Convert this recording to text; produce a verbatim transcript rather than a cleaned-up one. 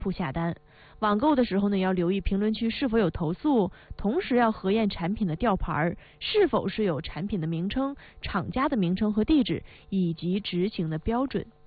铺下单。网购的时候呢，要留意评论区是否有投诉，同时要核验产品的吊牌是否是有产品的名称、厂家的名称和地址以及执行的标准。